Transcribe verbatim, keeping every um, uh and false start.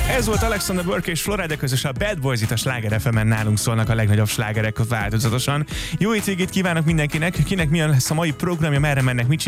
Ez volt Alexander Burke és Florida közös a Bad Boys, itt a Sláger ef emen, nálunk szólnak a legnagyobb slágerek változatosan. Jó hétvégét kívánok mindenkinek, kinek milyen lesz a mai programja, merre mennek, mit csinálnak.